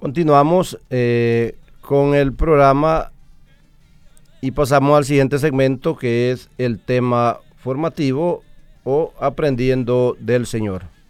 Continuamos con el programa y pasamos al siguiente segmento, que es el tema formativo o aprendiendo del Señor.